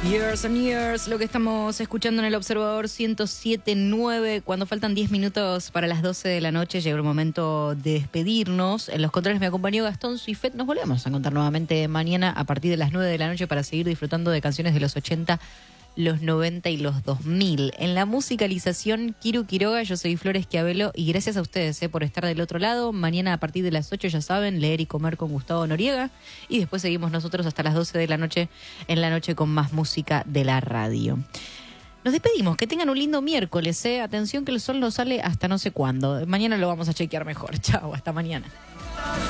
Years and Years, lo que estamos escuchando en el Observador 107.9. Cuando faltan 10 minutos para las 12 de la noche, llegó el momento de despedirnos. En los controles me acompañó Gastón Suifet. Nos volvemos a encontrar nuevamente mañana a partir de las 9 de la noche para seguir disfrutando de canciones de los 80, los 90 y los 2000. En la musicalización, Kiru Quiroga, yo soy Flores Schiavello y gracias a ustedes por estar del otro lado. Mañana a partir de las 8, ya saben, leer y comer con Gustavo Noriega. Y después seguimos nosotros hasta las 12 de la noche, en la noche con más música de la radio. Nos despedimos, que tengan un lindo miércoles. Atención que el sol no sale hasta no sé cuándo. Mañana lo vamos a chequear mejor. Chao, hasta mañana.